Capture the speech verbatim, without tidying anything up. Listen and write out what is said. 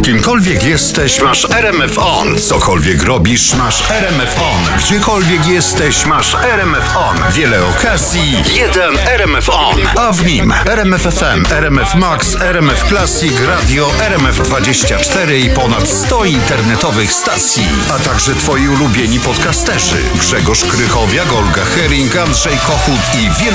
Kimkolwiek jesteś, masz R M F On. Cokolwiek robisz, masz R M F On. Gdziekolwiek jesteś, masz R M F On. Wiele okazji, jeden R M F On. A w nim R M F F M, R M F Max, R M F Classic, Radio, R M F dwadzieścia cztery i ponad sto internetowych stacji. A także twoi ulubieni podcasterzy. Grzegorz Krychowiak, Olga Hering, Andrzej Kochut i wielu